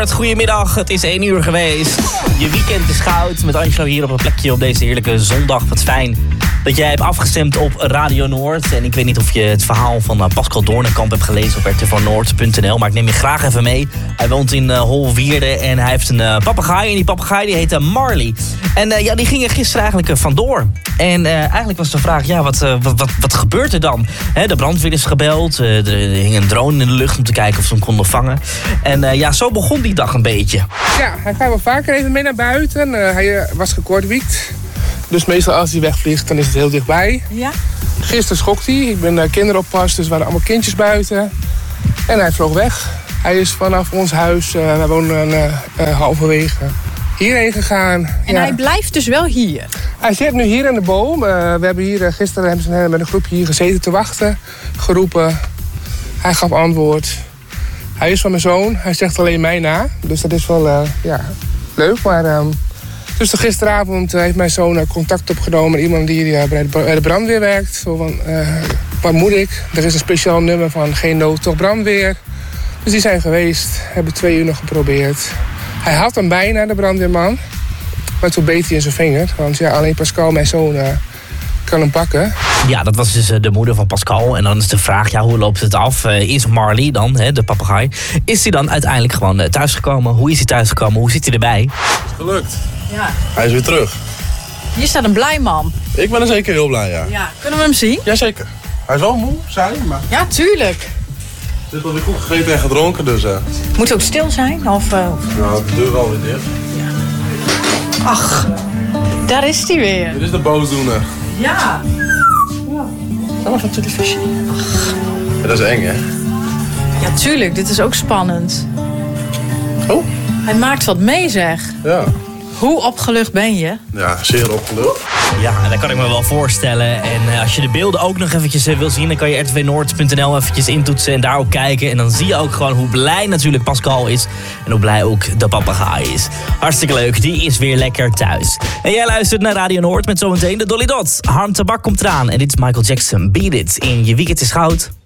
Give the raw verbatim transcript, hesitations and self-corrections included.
Noord, goedemiddag. Het is één uur geweest. Je weekend is goud met Angelo hier op een plekje op deze heerlijke zondag. Wat fijn dat jij hebt afgestemd op Radio Noord. En ik weet niet of je het verhaal van Pascal Doornenkamp hebt gelezen op r t v noord punt n l. Maar ik neem je graag even mee. Hij woont in uh, Holwierde en hij heeft een uh, papegaai. En die papegaai die heet uh, Marley. En uh, ja, die ging er gisteren eigenlijk uh, vandoor. En uh, eigenlijk was de vraag, ja, wat, uh, wat, wat, wat gebeurt er dan? He, de brandweer is gebeld. Uh, er, er hing een drone in de lucht om te kijken of ze hem konden vangen. En uh, ja, zo begon die dag een beetje. Ja, hij gaat wel vaker even mee naar buiten. Uh, hij uh, was gekortwiekt. Dus meestal als hij wegvliegt, dan is het heel dichtbij. Ja. Gisteren schrok hij. Ik ben uh, kinderoppas, dus er waren allemaal kindjes buiten. En hij vloog weg. Hij is vanaf ons huis, uh, wij wonen uh, uh, halverwege, hierheen gegaan. En ja. hij blijft dus wel hier? Hij zit nu hier in de boom. Uh, we hebben hier, uh, gisteren hebben ze met een groepje hier gezeten te wachten. Geroepen. Hij gaf antwoord. Hij is van mijn zoon. Hij zegt alleen mij na. Dus dat is wel uh, ja, leuk. Maar, uh, dus gisteravond heeft mijn zoon uh, contact opgenomen met iemand die uh, bij de brandweer werkt. Zo van, uh, wat moet ik? Er is een speciaal nummer van geen nood, toch brandweer. Dus die zijn geweest. Hebben twee uur nog geprobeerd. Hij had hem bijna, de brandweerman. Maar toen beet hij in zijn vinger. Want ja, alleen Pascal, mijn zoon, uh, kan hem pakken. Ja, dat was dus uh, de moeder van Pascal. En dan is de vraag, ja, hoe loopt het af? Uh, is Marley dan, hè, de papegaai, is hij dan uiteindelijk gewoon uh, thuisgekomen? Hoe is hij thuisgekomen? Hoe zit hij erbij? Gelukt. Ja. Hij is weer terug. Hier staat een blij man. Ik ben er zeker heel blij, ja. Ja. Kunnen we hem zien? Jazeker. Hij is wel moe, zei hij, maar... Ja, tuurlijk. Hij heeft alweer goed gegeten en gedronken, dus... Uh... Moet hij ook stil zijn? Of, uh... Nou, de deur wel weer dicht. Ja. Ach, daar is hij weer. Dit is de boosdoener. Ja. Dat was een televisie. Ja, dat is eng, hè? Ja, tuurlijk. Dit is ook spannend. Oh? Hij maakt wat mee, zeg. Ja. Hoe opgelucht ben je? Ja, zeer opgelucht. Ja, dat kan ik me wel voorstellen. En uh, als je de beelden ook nog eventjes uh, wil zien, dan kan je r t v noord punt n l eventjes intoetsen en daar ook kijken. En dan zie je ook gewoon hoe blij natuurlijk Pascal is. En hoe blij ook de papegaai is. Hartstikke leuk, die is weer lekker thuis. En jij luistert naar Radio Noord met zometeen de Dolly Dot. Harm Tabak komt eraan en dit is Michael Jackson. Beat It in Je Weekend is Goud.